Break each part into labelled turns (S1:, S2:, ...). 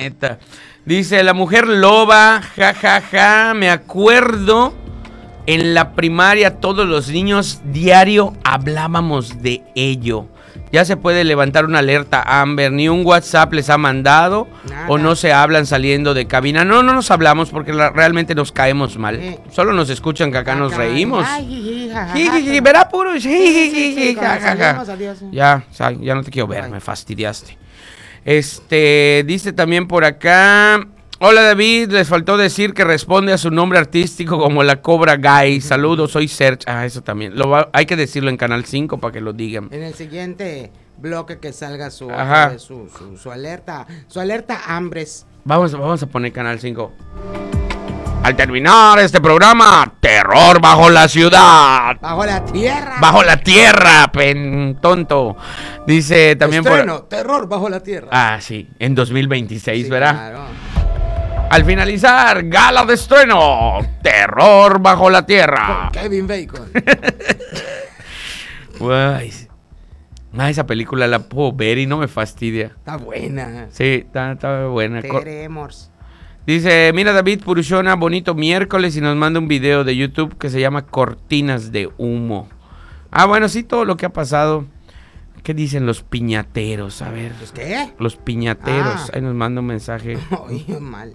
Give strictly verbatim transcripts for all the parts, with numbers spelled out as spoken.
S1: neta. Dice, la mujer loba, ja, ja, ja, me acuerdo, en la primaria todos los niños diario hablábamos de ello. Ya se puede levantar una alerta Amber, ni un WhatsApp les ha mandado. Nada. O no se hablan saliendo de cabina. No, no nos hablamos porque la, realmente nos caemos mal. Sí. Solo nos escuchan que acá, acá nos reímos. Verá puro. Ya, ya no te quiero ver, me fastidiaste. Este, dice también por acá. Hola David, les faltó decir que responde a su nombre artístico como la Cobra Guy. Saludos, soy Serge. Ah, eso también. Lo va, hay que decirlo en Canal cinco para que lo digan.
S2: En el siguiente bloque que salga su, su, su, su alerta, su alerta hambres.
S1: Vamos, vamos a poner Canal cinco. Al terminar este programa, terror bajo la ciudad.
S2: Bajo la tierra.
S1: Bajo la tierra, pen tonto. Dice también
S2: Estreno, por... terror bajo la tierra.
S1: Ah, sí, en dos mil veintiséis, sí, ¿verdad? Claro. Al finalizar, gala de estreno, terror bajo la tierra.
S2: Con Kevin Bacon.
S1: Guay. Ah, esa película la puedo ver y no me fastidia.
S2: Está buena.
S1: Sí, está, está buena.
S2: Queremos.
S1: Dice, mira David Purushona, bonito miércoles, y nos manda un video de YouTube que se llama Cortinas de Humo. Ah, bueno, sí, todo lo que ha pasado. ¿Qué dicen los piñateros? A ver.
S2: ¿Los qué?
S1: Los piñateros. Ah. Ahí nos manda un mensaje.
S2: Oye, mal.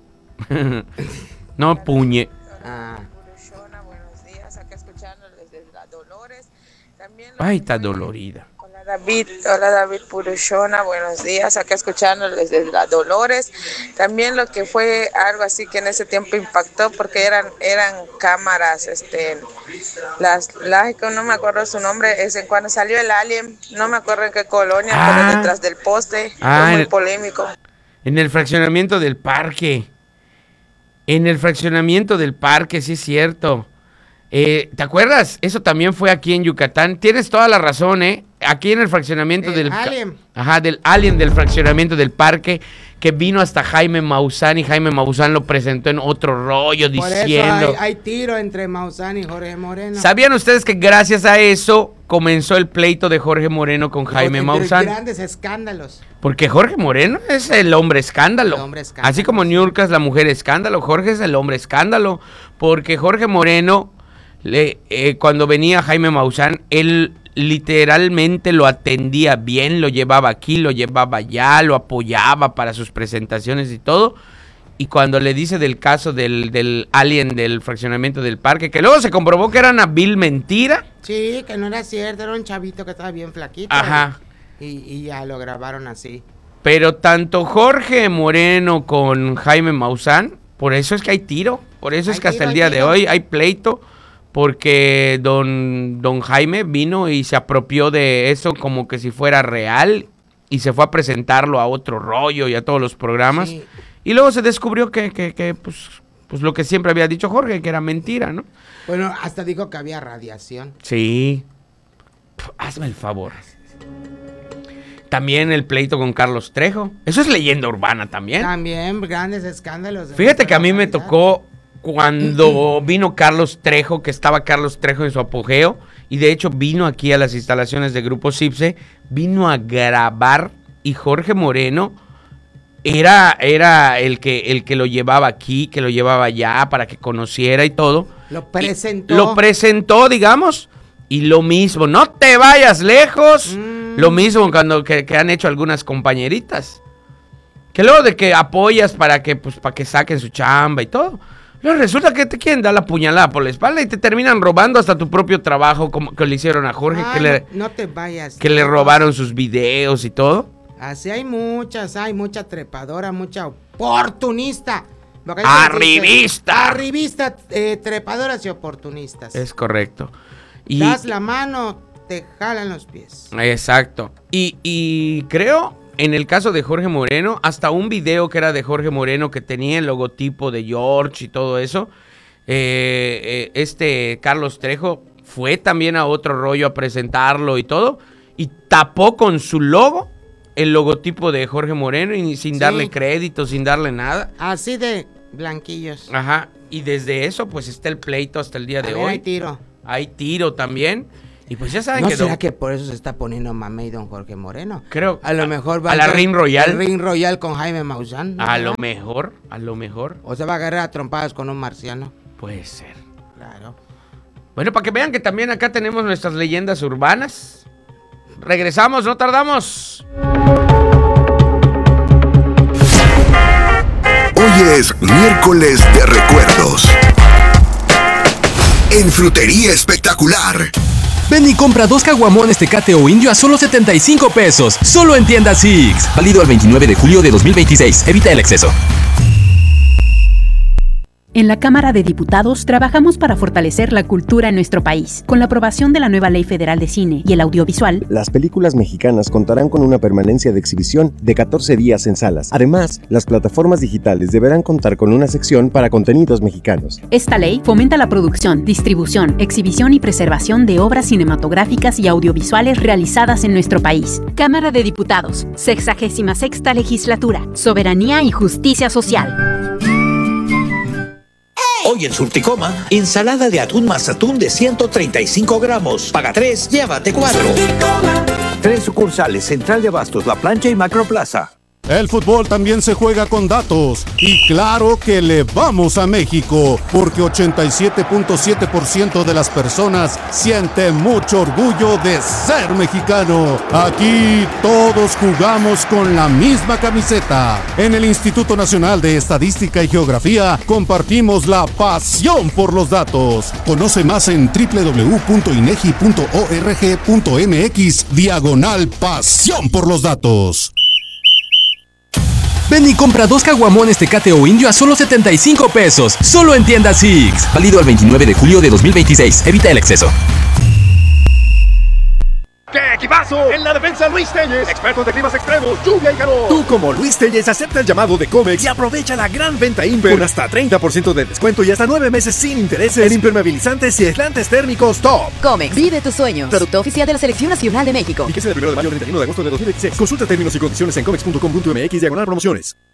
S1: No, puñe.
S2: Ah.
S3: Buenos días, acá escuchando desde la Dolores. También
S1: Ay, está dolorida.
S3: Hola David, hola David Purushona, buenos días, acá escuchando desde la Dolores. También lo que fue algo así que en ese tiempo impactó porque eran eran cámaras, este, las, las no me acuerdo su nombre, es en cuando salió el Alien, no me acuerdo en qué colonia, ah. pero detrás del poste, ah, fue muy el, polémico.
S1: En el fraccionamiento del parque. En el fraccionamiento del parque, sí es cierto. Eh, ¿Te acuerdas? Eso también fue aquí en Yucatán. Tienes toda la razón, ¿eh? Aquí en el fraccionamiento
S2: el
S1: del...
S2: Alien.
S1: Ajá, del Alien del fraccionamiento del parque, que vino hasta Jaime Maussan y Jaime Maussan lo presentó en otro rollo
S2: Por
S1: diciendo...
S2: Eso hay, hay tiro entre Maussan y Jorge Moreno.
S1: ¿Sabían ustedes que gracias a eso comenzó el pleito de Jorge Moreno con Jaime Maussan?
S2: Grandes escándalos.
S1: Porque Jorge Moreno es el hombre escándalo.
S2: El hombre escándalo.
S1: Así como Niurka es la mujer escándalo, Jorge es el hombre escándalo. Porque Jorge Moreno, le, eh, cuando venía Jaime Maussan, él literalmente lo atendía bien, lo llevaba aquí, lo llevaba allá, lo apoyaba para sus presentaciones y todo. Y cuando le dice del caso del, del Alien del fraccionamiento del parque, que luego se comprobó que era una vil mentira.
S2: Sí, que no era cierto, era un chavito que estaba bien flaquito.
S1: Ajá.
S2: Y, y ya lo grabaron así.
S1: Pero tanto Jorge Moreno con Jaime Maussan, por eso es que hay tiro, por eso es que hasta el día de hoy hay pleito, porque don, don Jaime vino y se apropió de eso como que si fuera real y se fue a presentarlo a otro rollo y a todos los programas. Sí. Y luego se descubrió que, que, que pues, pues lo que siempre había dicho Jorge, que era mentira, ¿no?
S2: Bueno, hasta dijo que había radiación.
S1: Sí. Pff, hazme el favor. También el pleito con Carlos Trejo. Eso es leyenda urbana también.
S2: También grandes escándalos.
S1: Fíjate que a mí me tocó cuando vino Carlos Trejo, que estaba Carlos Trejo en su apogeo, y de hecho vino aquí a las instalaciones de Grupo Cipse, vino a grabar, y Jorge Moreno era, era el que, el que lo llevaba aquí, que lo llevaba allá para que conociera y todo.
S2: Lo presentó.
S1: Y lo presentó, digamos, y lo mismo, no te vayas lejos, mm. lo mismo cuando que, que han hecho algunas compañeritas. Que luego de que apoyas para que, pues, para que saquen su chamba y todo, luego resulta que te quieren dar la puñalada por la espalda y te terminan robando hasta tu propio trabajo, como que le hicieron a Jorge,
S2: ah,
S1: que, le,
S2: no, no te vayas.
S1: que le robaron sus videos y todo.
S2: Así hay muchas, hay mucha trepadora, mucha oportunista.
S1: Arribista.
S2: Arribista, eh, trepadoras y oportunistas.
S1: Es correcto.
S2: Y das la mano, te jalan los pies.
S1: Exacto. Y, y creo, en el caso de Jorge Moreno, hasta un video que era de Jorge Moreno que tenía el logotipo de George y todo eso, eh, eh, este Carlos Trejo fue también a otro rollo a presentarlo y todo, y tapó con su logo el logotipo de Jorge Moreno y sin sí. darle crédito, sin darle nada.
S2: Así de blanquillos.
S1: Ajá. Y desde eso, pues está el pleito hasta el día
S2: a
S1: de
S2: ver,
S1: hoy.
S2: Hay tiro.
S1: Hay tiro también. Y pues ya saben
S2: ¿No
S1: que...
S2: será
S1: don...
S2: que por eso se está poniendo mamey don Jorge Moreno?
S1: Creo.
S2: A lo mejor va
S1: a la Ring Royal.
S2: El Ring Royal con Jaime Maussan.
S1: A lo mejor, a lo mejor.
S2: O se va a agarrar a trompadas con un marciano.
S1: Puede ser.
S2: Claro.
S1: Bueno, para que vean que también acá tenemos nuestras leyendas urbanas. Regresamos, no tardamos.
S4: Hoy es miércoles de recuerdos. En Frutería Espectacular.
S5: Ven y compra dos caguamones Tecate o Indio a solo setenta y cinco pesos. Solo en tienda Six. Válido el veintinueve de julio de dos mil veintiséis. Evita el exceso.
S6: En la Cámara de Diputados trabajamos para fortalecer la cultura en nuestro país. Con la aprobación de la nueva Ley Federal de Cine y el Audiovisual,
S7: las películas mexicanas contarán con una permanencia de exhibición de catorce días en salas. Además, las plataformas digitales deberán contar con una sección para contenidos mexicanos.
S6: Esta ley fomenta la producción, distribución, exhibición y preservación de obras cinematográficas y audiovisuales realizadas en nuestro país. Cámara de Diputados, sexagésima sexta Legislatura, Soberanía y Justicia Social.
S8: Hoy en Surticoma, ensalada de atún más atún de ciento treinta y cinco gramos. Paga tres, llévate cuatro. Tres sucursales, Central de Abastos, La Plancha y Macroplaza.
S9: El fútbol también se juega con datos. Y claro que le vamos a México, porque ochenta y siete punto siete por ciento de las personas siente mucho orgullo de ser mexicano. Aquí todos jugamos con la misma camiseta. En el Instituto Nacional de Estadística y Geografía compartimos la pasión por los datos. Conoce más en doble u doble u doble u punto inegi punto org punto mx diagonal pasión por los datos.
S5: Ven y compra dos caguamones Tecate o Indio a solo setenta y cinco pesos. Solo en tienda Six. Válido el veintinueve de julio de dos mil veintiséis. Evita el exceso.
S10: ¡Qué equipazo! En la defensa Luis Telles, expertos de climas extremos, lluvia y calor. Tú como Luis Telles acepta el llamado de Comex y aprovecha la gran venta Imper con hasta treinta por ciento de descuento y hasta nueve meses sin intereses en impermeabilizantes y aislantes térmicos top.
S11: Comex, vive tus sueños. Producto oficial de la Selección Nacional de México.
S10: Y que sea del primero de mayo al treinta y uno de agosto de dos mil veintiséis. Consulta términos y condiciones en comex punto com punto mx diagonal promociones.